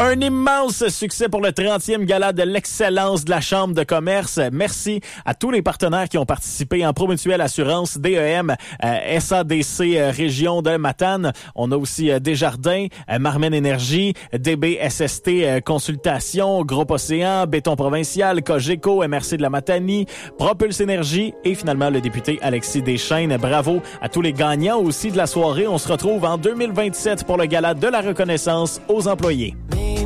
Un immense succès pour le 30e gala de l'excellence de la Chambre de commerce. Merci à tous les partenaires qui ont participé en Promutuelle Assurance, DEM, SADC Région de Matane. On a aussi Desjardins, Marmen Énergie, DBSST Consultation, Groupe Océan, Béton Provincial, Cogeco, MRC de la Matanie, Propulse Énergie et finalement le député Alexis Deschênes. Bravo à tous les gagnants aussi de la soirée. On se retrouve en 2027 pour le gala de la reconnaissance aux employés.